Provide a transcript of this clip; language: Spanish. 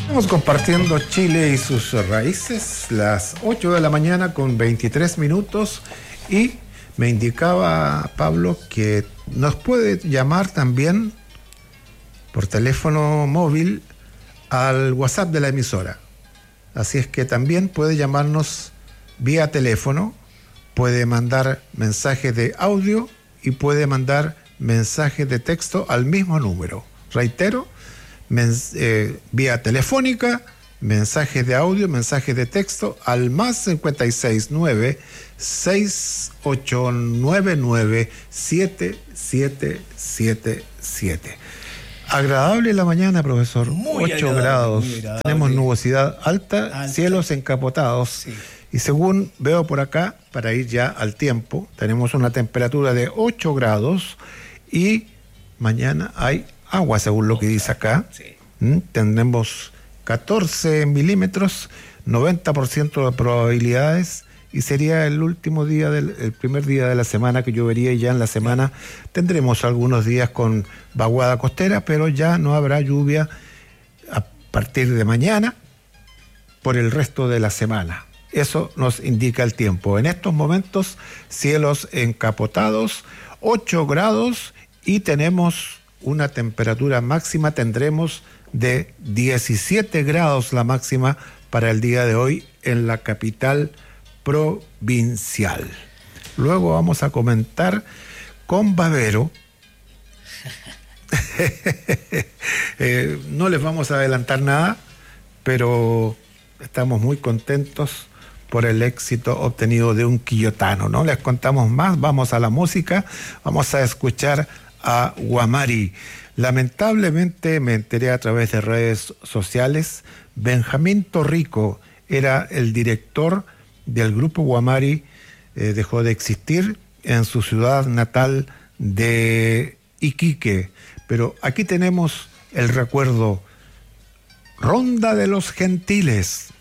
Estamos compartiendo Chile y sus raíces, las 8 de la mañana con 23 minutos, y me indicaba Pablo que nos puede llamar también por teléfono móvil al WhatsApp de la emisora. Así es que también puede llamarnos vía teléfono, puede mandar mensajes de audio y puede mandar mensajes de texto al mismo número. Reitero, vía telefónica, mensajes de audio, mensajes de texto al más 569 6899 7777. Agradable la mañana, profesor. Muy 8 grados. Muy agradable. Tenemos nubosidad alta, cielos encapotados. Sí. Y según veo por acá, para ir ya al tiempo, tenemos una temperatura de 8 grados y mañana hay agua, según lo que dice acá. Sí. Tendremos 14 milímetros, 90% de probabilidades, y sería el último día, el primer día de la semana que llovería, y ya en la semana tendremos algunos días con vaguada costera, pero ya no habrá lluvia a partir de mañana por el resto de la semana. Eso nos indica el tiempo. En estos momentos, cielos encapotados, 8 grados, y tenemos una temperatura máxima, tendremos de 17 grados la máxima para el día de hoy en la capital provincial. Luego vamos a comentar con Bavero. No les vamos a adelantar nada, pero estamos muy contentos por el éxito obtenido de un quillotano. No les contamos más, vamos a la música, vamos a escuchar a Guamari. Lamentablemente me enteré a través de redes sociales, Benjamín Torrico era el director del grupo Guamari, dejó de existir en su ciudad natal de Iquique, pero aquí tenemos el recuerdo. Ronda de los Gentiles.